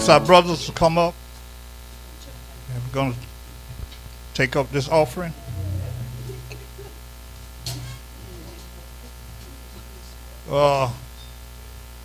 ask our brothers to come up. And we're going to take up this offering.